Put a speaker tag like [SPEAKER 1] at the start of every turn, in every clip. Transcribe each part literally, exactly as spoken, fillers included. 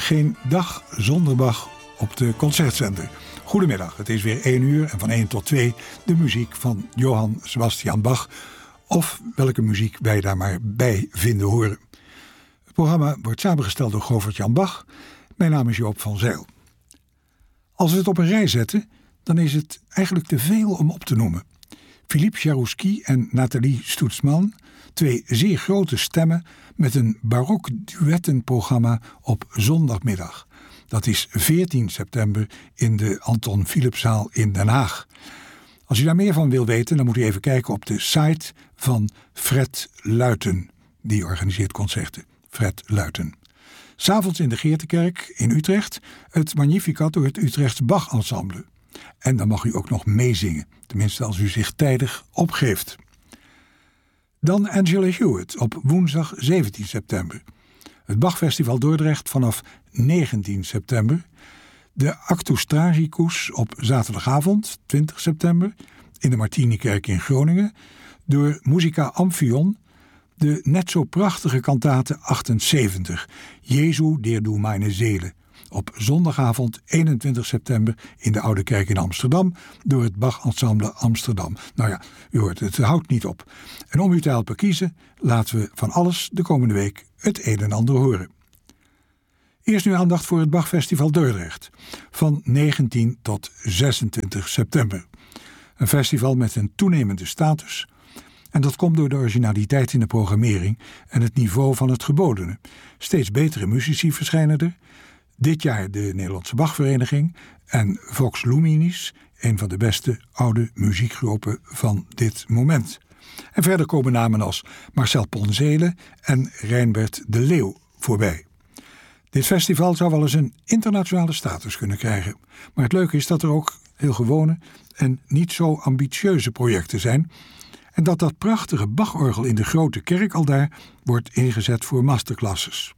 [SPEAKER 1] Geen dag zonder Bach op de Concertzender. Goedemiddag, het is weer één uur en van één tot twee de muziek van Johann Sebastian Bach. Of welke muziek wij daar maar bij vinden horen. Het programma wordt samengesteld door Govert-Jan Bach. Mijn naam is Joop van Zijl. Als we het op een rij zetten, dan is het eigenlijk te veel om op te noemen. Philippe Jaroussky en Nathalie Stutzmann, twee zeer grote stemmen met een barok duettenprogramma op zondagmiddag. Dat is veertien september in de Anton Philipszaal in Den Haag. Als u daar meer van wil weten, dan moet u even kijken op de site van Fred Luiten. Die organiseert concerten. Fred Luiten. 'S Avonds in de Geertekerk in Utrecht het Magnificat door het Utrechts Bach Ensemble. En dan mag u ook nog meezingen. Tenminste als u zich tijdig opgeeft. Dan Angela Hewitt op woensdag zeventien september. Het Bachfestival Dordrecht vanaf negentien september. De Actus Tragicus op zaterdagavond twintig september in de Martinikerk in Groningen door Musica Amphion. De net zo prachtige kantate achtenzeventig, Jesu der du meine Seele, op zondagavond eenentwintig september in de Oude Kerk in Amsterdam door het Bach Ensemble Amsterdam. Nou ja, u hoort, het houdt niet op. En om u te helpen kiezen, laten we van alles de komende week het een en ander horen. Eerst nu aandacht voor het Bachfestival Dordrecht van negentien tot zesentwintig september. Een festival met een toenemende status. En dat komt door de originaliteit in de programmering en het niveau van het gebodene. Steeds betere muzici verschijnen er. Dit jaar de Nederlandse Bachvereniging en Vox Luminis, een van de beste oude muziekgroepen van dit moment. En verder komen namen als Marcel Ponzele en Reinbert de Leeuw voorbij. Dit festival zou wel eens een internationale status kunnen krijgen. Maar het leuke is dat er ook heel gewone en niet zo ambitieuze projecten zijn. En dat dat prachtige Bachorgel in de Grote Kerk aldaar wordt ingezet voor masterclasses.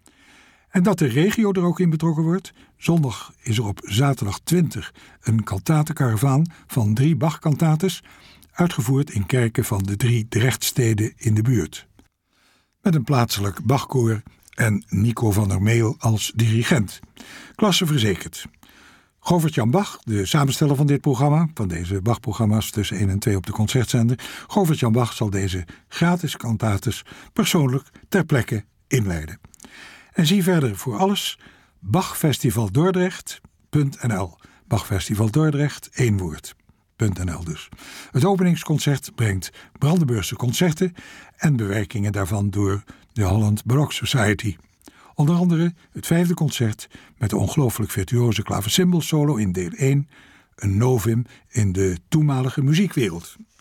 [SPEAKER 1] En dat de regio er ook in betrokken wordt. Zondag is er op zaterdag twintig een kantatenkaravaan van drie Bach-kantates, uitgevoerd in kerken van de drie Drechtsteden in de buurt. Met een plaatselijk Bachkoor en Nico van der Meel als dirigent. Klasse verzekerd. Govert-Jan Bach, de samensteller van dit programma, van deze Bach-programma's tussen één en twee op de Concertzender, Govert-Jan Bach zal deze gratis kantates persoonlijk ter plekke inleiden. En zie verder voor alles bachfestivaldordrecht punt n l. Bachfestival Dordrecht, één woord. .nl dus. Het openingsconcert brengt Brandenburgse concerten en bewerkingen daarvan door de Holland Baroque Society. Onder andere het vijfde concert met de ongelooflijk virtuoze klaversymbal solo in deel één, een novum in de toenmalige muziekwereld.